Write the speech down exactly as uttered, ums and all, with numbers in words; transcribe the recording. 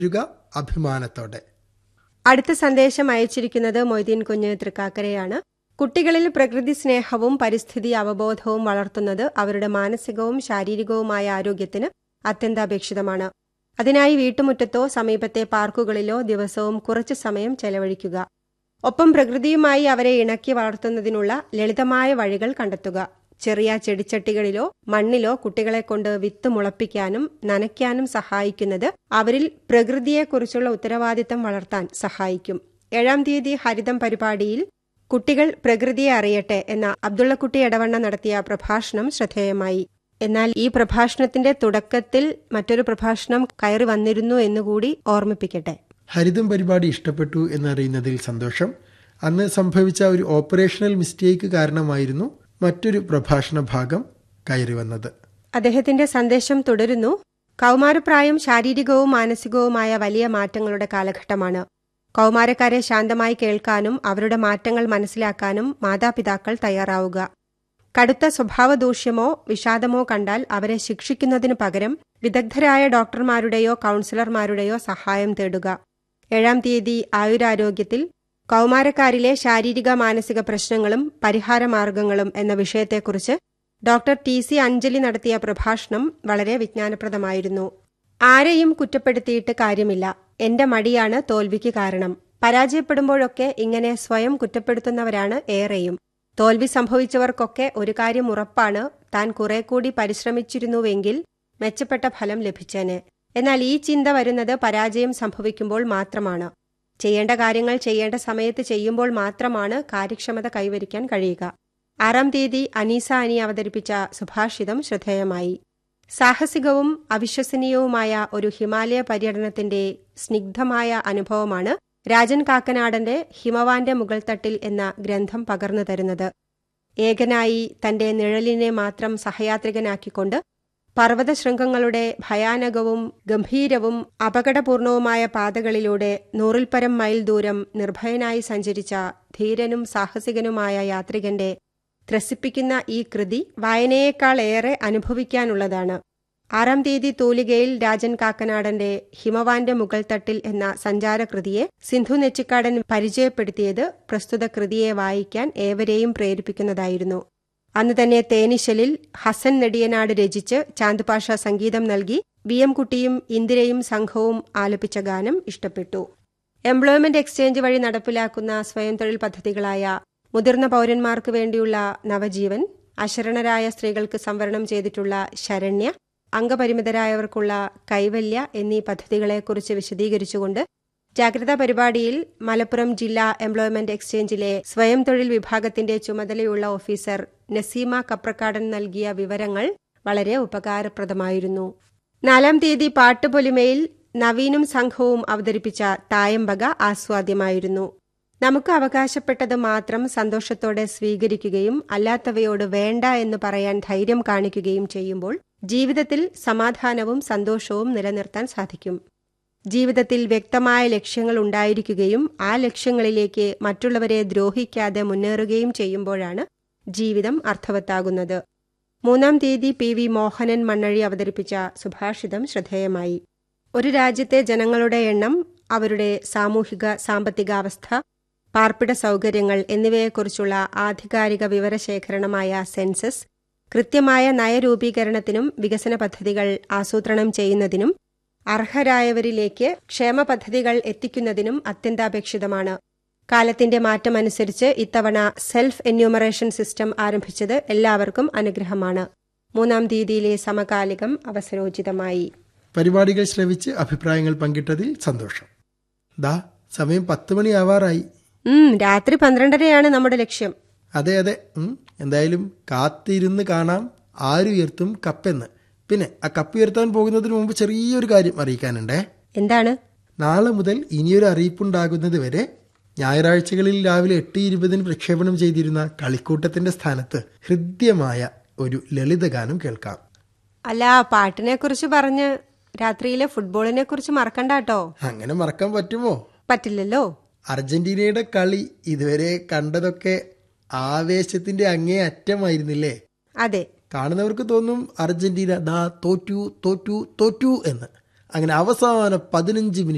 അഭിമാനത്തോടെ. അടുത്ത സന്ദേശം അയച്ചിരിക്കുന്നത് മൊയ്തീൻ കുഞ്ഞ് തൃക്കാക്കരയാണ്. കുട്ടികളിൽ പ്രകൃതി സ്നേഹവും പരിസ്ഥിതി അവബോധവും വളർത്തുന്നത് അവരുടെ മാനസികവും ശാരീരികവുമായ ആരോഗ്യത്തിന് അത്യന്താപേക്ഷിതമാണ്. അതിനായി വീട്ടുമുറ്റത്തോ സമീപത്തെ പാർക്കുകളിലോ ദിവസവും കുറച്ചു സമയം ചെലവഴിക്കുക. ഒപ്പം പ്രകൃതിയുമായി അവരെ ഇണക്കി വളർത്തുന്നതിനുള്ള ലളിതമായ വഴികൾ കണ്ടെത്തുക. ചെറിയ ചെടിച്ചട്ടികളിലോ മണ്ണിലോ കുട്ടികളെ കൊണ്ട് വിത്ത് മുളപ്പിക്കാനും നനയ്ക്കാനും സഹായിക്കുന്നത് അവരിൽ പ്രകൃതിയെക്കുറിച്ചുള്ള ഉത്തരവാദിത്തം വളർത്താൻ സഹായിക്കും. ഏഴാം തീയതി ഹരിതം പരിപാടിയിൽ കുട്ടികൾ പ്രകൃതിയെ അറിയട്ടെ എന്ന അബ്ദുള്ളക്കുട്ടി എടവണ്ണ നടത്തിയ പ്രഭാഷണം ശ്രദ്ധേയമായി. എന്നാൽ ഈ പ്രഭാഷണത്തിന്റെ തുടക്കത്തിൽ മറ്റൊരു പ്രഭാഷണം കയറി വന്നിരുന്നു എന്നുകൂടി ഓർമ്മിപ്പിക്കട്ടെ. ഹരിതം പരിപാടി ഇഷ്ടപ്പെട്ടു എന്നറിയുന്നതിൽ സന്തോഷം. അന്ന് സംഭവിച്ച ഒരു ഓപ്പറേഷണൽ മിസ്റ്റേക്ക് കാരണമായിരുന്നു മറ്റൊരു പ്രഭാഷണ ഭാഗം കയറി വന്നത്. അദ്ദേഹത്തിന്റെ സന്ദേശം തുടരുന്നു. കൗമാരപ്രായം ശാരീരികവും മാനസികവുമായ വലിയ മാറ്റങ്ങളുടെ കാലഘട്ടമാണ്. കൗമാരക്കാരെ ശാന്തമായി കേൾക്കാനും അവരുടെ മാറ്റങ്ങൾ മനസ്സിലാക്കാനും മാതാപിതാക്കൾ തയ്യാറാവുക. കടുത്ത സ്വഭാവദൂഷ്യമോ വിഷാദമോ കണ്ടാൽ അവരെ ശിക്ഷിക്കുന്നതിനു പകരം വിദഗ്ധരായ ഡോക്ടർമാരുടെയോ കൌൺസിലർമാരുടെയോ സഹായം തേടുക. ഏഴാം തീയതി ആയുരാരോഗ്യത്തിൽ കൗമാരക്കാരിലെ ശാരീരിക മാനസിക പ്രശ്നങ്ങളും പരിഹാരമാർഗങ്ങളും എന്ന വിഷയത്തെക്കുറിച്ച് ഡോക്ടർ ടി സി അഞ്ജലി നടത്തിയ പ്രഭാഷണം വളരെ വിജ്ഞാനപ്രദമായിരുന്നു. ആരെയും കുറ്റപ്പെടുത്തിയിട്ട് കാര്യമില്ല. എന്റെ മടിയാണ് തോൽവിക്ക് കാരണം. പരാജയപ്പെടുമ്പോഴൊക്കെ ഇങ്ങനെ സ്വയം കുറ്റപ്പെടുത്തുന്നവരാണ് ഏറെയും. തോൽവി സംഭവിച്ചവർക്കൊക്കെ ഒരു കാര്യം ഉറപ്പാണ്, താൻ കുറെ കൂടി പരിശ്രമിച്ചിരുന്നുവെങ്കിൽ മെച്ചപ്പെട്ട ഫലം ലഭിച്ചേനെ. എന്നാൽ ഈ ചിന്ത വരുന്നത് പരാജയം സംഭവിക്കുമ്പോൾ മാത്രമാണ്. ചെയ്യേണ്ട കാര്യങ്ങൾ ചെയ്യേണ്ട സമയത്ത് ചെയ്യുമ്പോൾ മാത്രമാണ് കാര്യക്ഷമത കൈവരിക്കാൻ കഴിയുക. ആറാം തീയതി അനീസ അനി അവതരിപ്പിച്ച സുഭാഷിതം ശ്രദ്ധേയമായി. സാഹസികവും അവിശ്വസനീയവുമായ ഒരു ഹിമാലയ പര്യടനത്തിന്റെ സ്നിഗ്ധമായ അനുഭവമാണ് രാജൻ കാക്കനാടന്റെ ഹിമവാന്റെ മുകൾത്തട്ടിൽ എന്ന ഗ്രന്ഥം പകർന്നു തരുന്നത്. ഏകനായി തന്റെ നിഴലിനെ മാത്രം സഹയാത്രികനാക്കിക്കൊണ്ട് പർവ്വതശൃംഗങ്ങളുടെ ഭയാനകവും ഗംഭീരവും അപകടപൂർണവുമായ പാതകളിലൂടെ നൂറിൽപ്പരം മൈൽ ദൂരം നിർഭയനായി സഞ്ചരിച്ച ധീരനും സാഹസികനുമായ യാത്രികന്റെ ത്രസിപ്പിക്കുന്ന ഈ കൃതി വായനയേക്കാൾ ഏറെ അനുഭവിക്കാനുള്ളതാണ്. ആറാം തീയതി തൂലികയിൽ രാജൻ കാക്കനാടന്റെ ഹിമവാന്റെ മുകൾത്തട്ടിൽ എന്ന സഞ്ചാരകൃതിയെ സിന്ധു നെച്ചിക്കാടൻ പരിചയപ്പെടുത്തിയത് പ്രസ്തുത കൃതിയെ വായിക്കാൻ ഏവരെയും പ്രേരിപ്പിക്കുന്നതായിരുന്നു. അന്ന് തന്നെ തേനിശലിൽ ഹസൻ നെടിയനാട് രചിച്ച് ചാന്തുപാഷ സംഗീതം നൽകി വി എം കുട്ടിയും ഇന്ദിരയും സംഘവും ആലപിച്ച ഗാനം ഇഷ്ടപ്പെട്ടു. എംപ്ലോയ്മെന്റ് എക്സ്ചേഞ്ച് വഴി നടപ്പിലാക്കുന്ന സ്വയം തൊഴിൽ പദ്ധതികളായ മുതിർന്ന പൌരന്മാർക്ക് വേണ്ടിയുള്ള നവജീവൻ, അശരണരായ സ്ത്രീകൾക്ക് സംവരണം ചെയ്തിട്ടുള്ള ശരണ്യ, അംഗപരിമിതരായവർക്കുള്ള കൈവല്യ എന്നീ പദ്ധതികളെക്കുറിച്ച് വിശദീകരിച്ചുകൊണ്ട് ജാഗ്രതാ പരിപാടിയിൽ മലപ്പുറം ജില്ലാ എംപ്ലോയ്മെന്റ് എക്സ്ചേഞ്ചിലെ സ്വയം തൊഴിൽ വിഭാഗത്തിന്റെ ചുമതലയുള്ള ഓഫീസർ നസീമ കപ്രക്കാടൻ നൽകിയ വിവരങ്ങൾ വളരെ ഉപകാരപ്രദമായിരുന്നു. നാലാം തീയതി പാട്ടുപൊലിമയിൽ നവീനും സംഘവും അവതരിപ്പിച്ച തായമ്പക ആസ്വാദ്യമായിരുന്നു. നമുക്ക് അവകാശപ്പെട്ടത് മാത്രം സന്തോഷത്തോടെ സ്വീകരിക്കുകയും അല്ലാത്തവയോട് വേണ്ട എന്ന് പറയാൻ ധൈര്യം കാണിക്കുകയും ചെയ്യുമ്പോൾ ജീവിതത്തിൽ സമാധാനവും സന്തോഷവും നിലനിർത്താൻ സാധിക്കും. ജീവിതത്തിൽ വ്യക്തമായ ലക്ഷ്യങ്ങൾ ഉണ്ടായിരിക്കുകയും ആ ലക്ഷ്യങ്ങളിലേക്ക് മറ്റുള്ളവരെ ദ്രോഹിക്കാതെ മുന്നേറുകയും ചെയ്യുമ്പോഴാണ് ജീവിതം അർത്ഥവത്താകുന്നത്. മൂന്നാം തീയതി പി വി മോഹനൻ മണ്ണഴി അവതരിപ്പിച്ച സുഭാഷിതം ശ്രദ്ധേയമായി. ഒരു രാജ്യത്തെ ജനങ്ങളുടെ എണ്ണം, അവരുടെ സാമൂഹിക സാമ്പത്തികാവസ്ഥ, പാർപ്പിട സൗകര്യങ്ങൾ എന്നിവയെക്കുറിച്ചുള്ള ആധികാരിക വിവരശേഖരണമായ സെൻസസ് കൃത്യമായ നയരൂപീകരണത്തിനും വികസന പദ്ധതികൾ ആസൂത്രണം ചെയ്യുന്നതിനും അർഹരായവരിലേക്ക് ക്ഷേമ പദ്ധതികൾ എത്തിക്കുന്നതിനും അത്യന്താപേക്ഷിതമാണ്. കാലത്തിന്റെ മാറ്റമനുസരിച്ച് ഇത്തവണ സെൽഫ് എന്യൂമറേഷൻ സിസ്റ്റം ആരംഭിച്ചത് എല്ലാവർക്കും അനുഗ്രഹമാണ്. മൂന്നാം തീയതിയിലെ സമകാലികം അവസരോചിതമായി. പരിപാടികൾ ശ്രവിച്ച് അഭിപ്രായങ്ങൾ പങ്കിട്ടതിൽ സന്തോഷം. ദാ സമയം പത്ത് മണിയാവാറായി. ഉം രാത്രി പന്ത്രണ്ടരയാണ് നമ്മുടെ ലക്ഷ്യം. അതെ അതെ എന്തായാലും കാത്തിരുന്ന് കാണാം ആരുയർത്തും കപ്പെന്ന്. പിന്നെ ആ കപ്പ് ഉയർത്താൻ പോകുന്നതിന് മുമ്പ് ചെറിയൊരു കാര്യം അറിയിക്കാനുണ്ടേ. എന്താണ്? നാളെ മുതൽ ഇനിയൊരു അറിയിപ്പുണ്ടാകുന്നത് വരെ ഞായറാഴ്ചകളിൽ രാവിലെ എട്ട് ഇരുപതിന് പ്രക്ഷേപണം ചെയ്തിരുന്ന കളിക്കൂട്ടത്തിന്റെ സ്ഥാനത്ത് ഹൃദ്യമായ ഒരു ലളിതഗാനം കേൾക്കാം. അല്ല, പാട്ടിനെ കുറിച്ച് പറഞ്ഞ് രാത്രിയിലെ ഫുട്ബോളിനെ കുറിച്ച് മറക്കണ്ടാട്ടോ. അങ്ങനെ മറക്കാൻ പറ്റുമോ? പറ്റില്ലല്ലോ. അർജന്റീനയുടെ കളി ഇതുവരെ കണ്ടതൊക്കെ ആവേശത്തിന്റെ അങ്ങേ അറ്റമായിരുന്നില്ലേ? അതെ. കാണുന്നവർക്ക് തോന്നും അർജന്റീന ദാ തോറ്റു തോറ്റു തോറ്റു എന്ന്. അങ്ങനെ അവസാന പതിനഞ്ച് മിനിറ്റ്